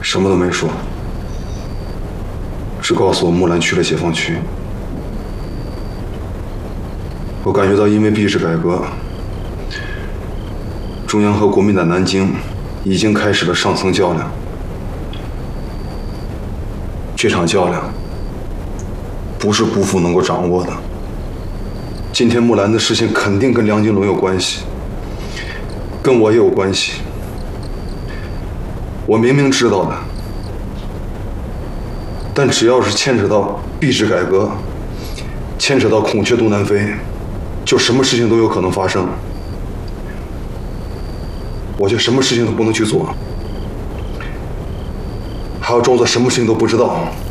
什么都没说，只告诉我木兰去了解放区。我感觉到，因为币制改革，中央和国民党南京已经开始了上层较量。这场较量不是姑父能够掌握的。今天木兰的事情肯定跟梁金龙有关系，跟我也有关系。我明明知道的，但只要是牵扯到币制改革，牵扯到孔雀东南飞，就什么事情都有可能发生。我就什么事情都不能去做，还要装作什么事情都不知道。